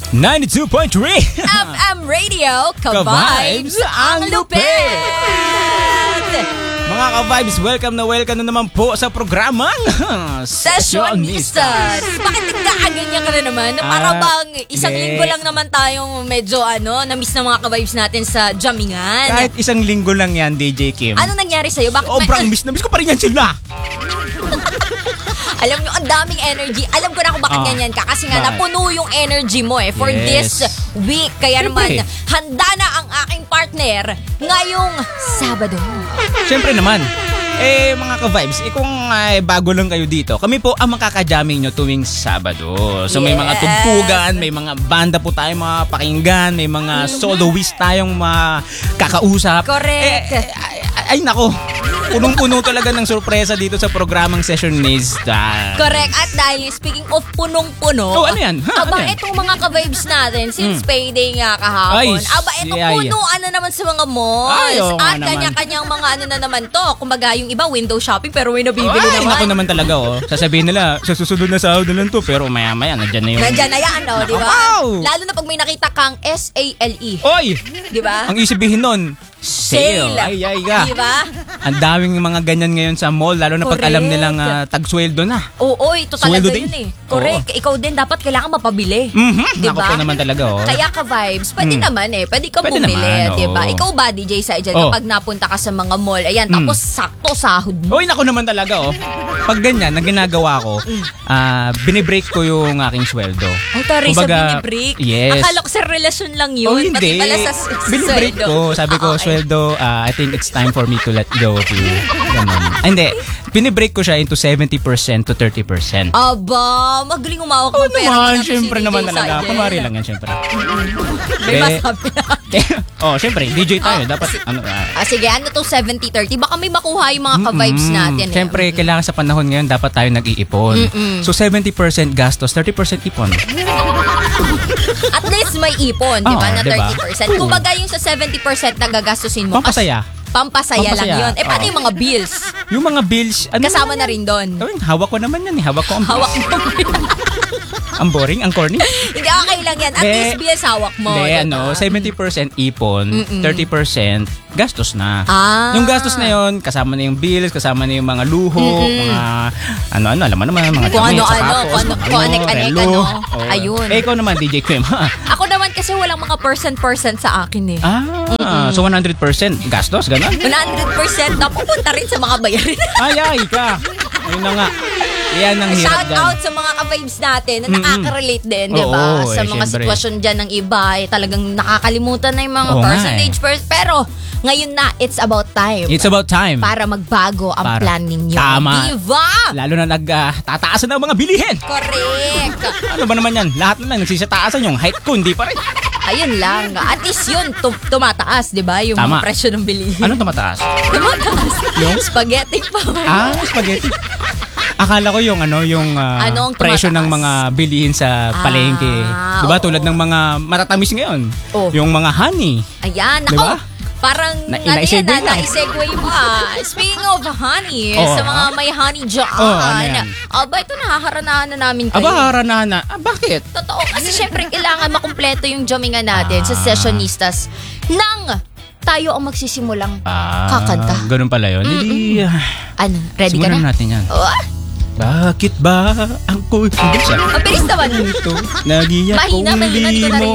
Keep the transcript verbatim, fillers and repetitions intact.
ninety-two point three F M Radio, ka-vibes ang lupit! Mga ka-vibes, welcome na welcome na naman po sa programang Sessionistas! Bakit nagkakaganyan ka na naman? Na para Ah, bang isang hindi. linggo lang naman tayong medyo ano, na-miss na mga ka-vibes natin sa jammingan. Kahit isang linggo lang yan, D J Kim. Ano nangyari sa'yo? Bakit Sobrang miss na miss ko pa rin yan sila. Alam nyo, ang daming energy. Alam ko na kung bakit Ah, ganyan ka. Kasi nga, bakit? napuno yung energy mo eh for Yes. this week. Kaya Siyempre. naman, handa na ang aking partner ngayong Sabado. Siyempre naman. Eh mga ka-vibes, eh kung eh, bago lang kayo dito, kami po ang makakajamming nyo tuwing Sabado. So may mga Yes. tugtugan, may mga banda po tayong mga pakinggan, may mga soloist tayong mga kakausap. Correct. Eh, eh, ay, ay nako, punong-puno talaga ng sorpresa dito sa programang Sessionista. Correct. At dahil speaking of punong-puno, Oh, ano yan? Ha, aba, ano yan? itong mga ka-vibes natin, since Mm. payday nga kahapon, Ay, aba, itong ay, ay. punuan na naman sa mga malls. Ay, oo nga At naman. kanya-kanyang mga ano na naman to. Kumbaga, yung iba, window shopping, pero may nabibili Ay, naman. nako naman talaga oh. Sasabihin nila, sa susunod na sahod na lang to, pero maya-maya, nandyan na yung... Nandyan na yan, oh, di ba? Wow! Lalo na pag may nakita kang S A L E. Oy! Di ba? Ang isibihin nun, sale. Ay, ay, ka. Di ba? Ang daming mga ganyan ngayon sa mall, lalo na pag Correct. alam nilang uh, tag-sweldo na. Oo, ito talaga Sweldo yun din. eh. Correct. Ikaw din, dapat kailangan mapabili. Mhm. Di Ako ba? po naman talaga, oh. Kaya ka-vibes, pwede Mm. naman eh. Pwede kang Pwede bumili, naman, di ba? oo. Ikaw ba, D J Sai, dyan, Oh. kapag napunta ka sa mga mall, ayan, Mm. tapos sakto sahod mo. Uy, naku naman talaga, oh. Pag ganyan, ang ginagawa ko, ah, binibreak ko yung aking sweldo. Ay, tari, sa Kumbaga, binibreak. yes. Akala ko sa relasyon lang yun. Oh, hindi. Pati pala sa, sa Binibreak sweldo. ko. Sabi ko, Ah, okay. sweldo, ah, I think it's time for me to let go of you. Ganun. Ah, hindi. Binibreak ko siya into seventy percent to thirty percent. Aba, magaling umawak Oo ng pera. naman, natin si syempre D J naman Sai talaga. din. Kunwari lang yan, syempre. May Eh, masabi na. oh, syempre, D J tayo. Ah, Dapat, si- ano, ah, Ah, sige, ano to seventy thirty? Baka may makuha yung mga ka-vibes Mm-mm. natin. Eh. Siyempre, kailangan sa panahon ngayon, dapat tayo nag-iipon. Mm-mm. So, seventy percent gastos, thirty percent ipon. At least may ipon, di ba, Oo, na di ba? thirty percent. Oo. Kumbaga yung sa seventy percent na gagastusin mo. Pampasaya. as- Pampasaya, lang Pampasaya, yun. Eh, paano oo. yung mga bills? Yung mga bills, ano Kasama naman na rin doon. yan? Gawin, hawak ko naman yan eh. Hawak ko ang bills. Hawak mo. Ang boring, ang corny. Hindi, okay lang yan. At Hindi. least bills hawak mo. Hindi, diba? ano, seventy percent ipon, thirty percent gastos na. Ah. Yung gastos na yun, kasama na yung bills, kasama na yung mga luho, mga ano-ano, alam mo naman, mga Kung damit, ano-ano, sapatos, kung ano- mga kung anek-anek, relo. ano. Oo. Ayun. Eh, ikaw naman, D J Quim. Ako naman kasi walang mga percent-percent sa akin eh. Ah, so one hundred percent gastos, ganun? one hundred percent na pupunta rin sa mga bayarin. Ay, ay, ka. Ayun na nga. Yan ang hirap Shout dyan. out sa mga ka-vibes natin na Mm-mm. nakaka-relate din, di ba? Oo, Sa eh, mga syempre. sitwasyon dyan ng iba, eh, talagang nakakalimutan na yung mga Oo nga, percentage first. Pero ngayon na, it's about time. It's about time. Para magbago ang Para- plan ninyo. Tama. Di ba? Lalo na nagtataasan ng mga bilihin. Correct. Ano ba naman yan? Lahat na lang nagsisataasan yung height ko, hindi pa rin. Ayun lang. At least yun, tum- tumataas, di ba? Yung Tama. mga presyo ng bilihin. Ano tumataas? Tumataas. Yung? Spaghetti pa. Ah, spaghetti. Akala ko yung ano, yung ah, Ano ang presyo ng tumataas? mga bilihin sa Ah, palengke. 'Di ba? oo. Tulad ng mga matatamis ngayon. Oh. Yung mga honey. Ayan. Di ba? Ako, parang Na- ano yan, naisegue na, lang. naisegue mo ah. Speaking of honey, Oo, sa mga ah. may honey dyan. Oo, ano yan? Aba, ito nahaharanahan na namin kayo. Aba, haranahan na. Ah, bakit? Totoo. Kasi syempre, kailangan makumpleto yung jammingan natin sa Ah. Sessionistas nang tayo ang magsisimulang Ah, kakanta. ganun pala yun. Hindi, ah, Ano, ready ka simulan na? natin yan. Oh, Bakit ba ang ko... Hindi siya. ang bilis naman. Ito, nagiyak Mahina, kung mahina, di hindi ko mo